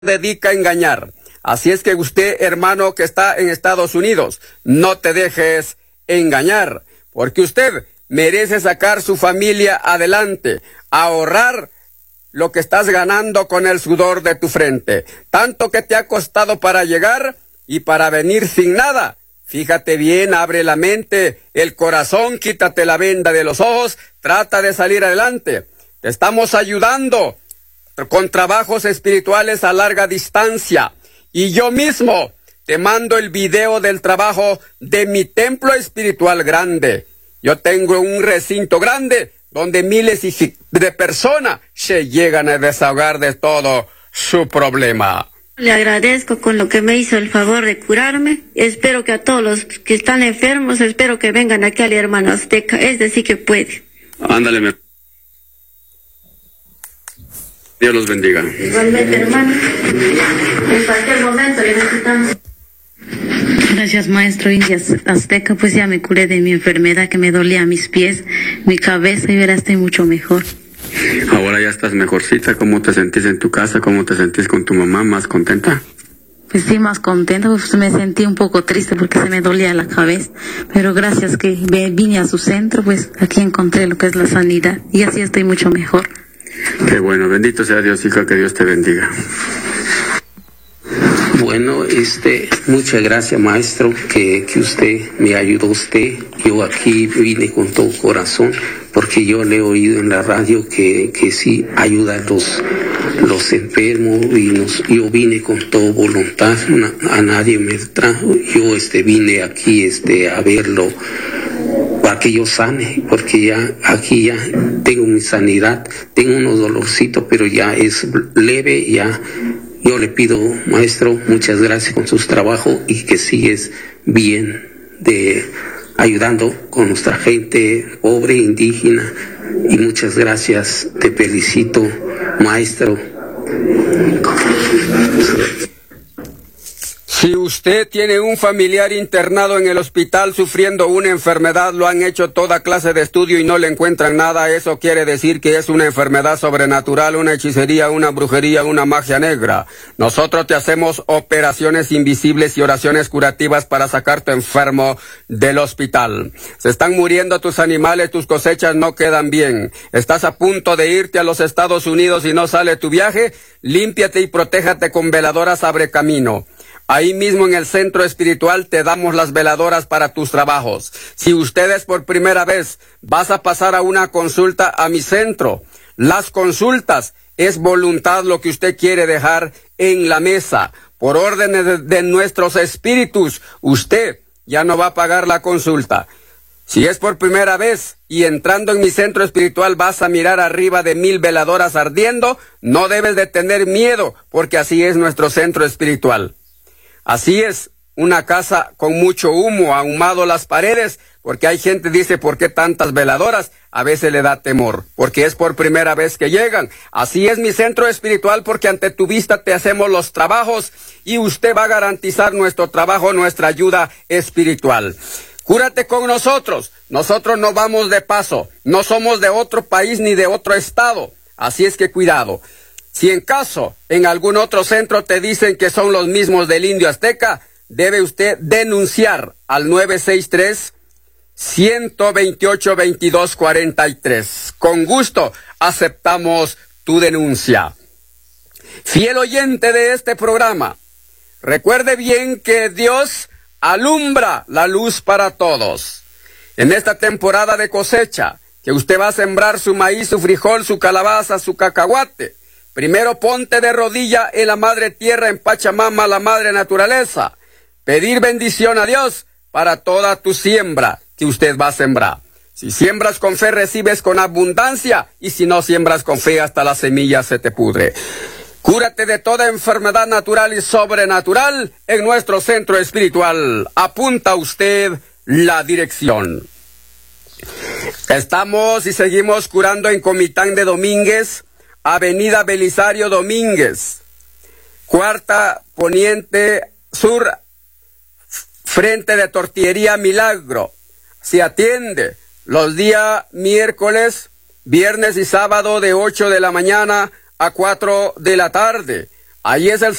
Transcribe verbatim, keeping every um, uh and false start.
dedica a engañar. Así es que usted, hermano que está en Estados Unidos, no te dejes engañar, porque usted merece sacar su familia adelante, ahorrar lo que estás ganando con el sudor de tu frente, tanto que te ha costado para llegar y para venir sin nada. Fíjate bien, abre la mente, el corazón, quítate la venda de los ojos, trata de salir adelante. Te estamos ayudando con trabajos espirituales a larga distancia. Y yo mismo te mando el video del trabajo de mi templo espiritual grande. Yo tengo un recinto grande donde miles de personas se llegan a desahogar de todo su problema. Le agradezco con lo que me hizo el favor de curarme. Espero que a todos los que están enfermos, espero que vengan aquí al hermano Azteca. Es decir, que puede. Ándale, me... Dios los bendiga. Igualmente, hermano. En cualquier momento le necesitamos. Gracias, maestro Indias Azteca, pues ya me curé de mi enfermedad que me dolía mis pies, mi cabeza, y ahora estoy mucho mejor. Ahora ya estás mejorcita. ¿Cómo te sentís en tu casa? ¿Cómo te sentís con tu mamá? ¿Más contenta? Pues sí, más contenta, pues me sentí un poco triste porque se me dolía la cabeza, pero gracias que vine a su centro, pues aquí encontré lo que es la sanidad y así estoy mucho mejor. Qué bueno, bendito sea Dios, hija, que Dios te bendiga. Bueno, este, muchas gracias, maestro, que, que usted me ayudó usted. Yo aquí vine con todo corazón, porque yo le he oído en la radio que, que sí ayuda a los, los enfermos, y nos, yo vine con toda voluntad, a, a nadie me trajo. Yo este, vine aquí este, a verlo, para que yo sane, porque ya aquí ya tengo mi sanidad, tengo unos dolorcitos, pero ya es leve, ya. Yo le pido, maestro, muchas gracias con sus trabajos y que sigues bien de ayudando con nuestra gente pobre, indígena, y muchas gracias, te felicito, maestro. Si usted tiene un familiar internado en el hospital sufriendo una enfermedad, lo han hecho toda clase de estudio y no le encuentran nada, eso quiere decir que es una enfermedad sobrenatural, una hechicería, una brujería, una magia negra. Nosotros te hacemos operaciones invisibles y oraciones curativas para sacarte enfermo del hospital. Se están muriendo tus animales, tus cosechas no quedan bien. Estás a punto de irte a los Estados Unidos y no sale tu viaje. Límpiate y protéjate con veladoras Abre Camino. Ahí mismo en el centro espiritual te damos las veladoras para tus trabajos. Si ustedes por primera vez vas a pasar a una consulta a mi centro, las consultas es voluntad lo que usted quiere dejar en la mesa. Por órdenes de, de nuestros espíritus, usted ya no va a pagar la consulta. Si es por primera vez y entrando en mi centro espiritual vas a mirar arriba de mil veladoras ardiendo, no debes de tener miedo, porque así es nuestro centro espiritual. Así es, una casa con mucho humo, ahumado las paredes, porque hay gente que dice, ¿por qué tantas veladoras? A veces le da temor, porque es por primera vez que llegan. Así es mi centro espiritual, porque ante tu vista te hacemos los trabajos y usted va a garantizar nuestro trabajo, nuestra ayuda espiritual. Cúrate con nosotros, nosotros no vamos de paso, no somos de otro país ni de otro estado, así es que cuidado. Si en caso en algún otro centro te dicen que son los mismos del Indio Azteca, debe usted denunciar al nueve seis tres, uno dos ocho, veintidós cuarenta y tres. Con gusto aceptamos tu denuncia. Fiel oyente de este programa, recuerde bien que Dios alumbra la luz para todos. En esta temporada de cosecha, que usted va a sembrar su maíz, su frijol, su calabaza, su cacahuate, primero ponte de rodilla en la madre tierra, en Pachamama, la madre naturaleza. Pedir bendición a Dios para toda tu siembra que usted va a sembrar. Si siembras con fe, recibes con abundancia. Y si no siembras con fe, hasta la semilla se te pudre. Cúrate de toda enfermedad natural y sobrenatural en nuestro centro espiritual. Apunta usted la dirección. Estamos y seguimos curando en Comitán de Domínguez, Avenida Belisario Domínguez, Cuarta Poniente Sur, frente de Tortillería Milagro. Se atiende los días miércoles, viernes y sábado de ocho de la mañana a cuatro de la tarde. Ahí es el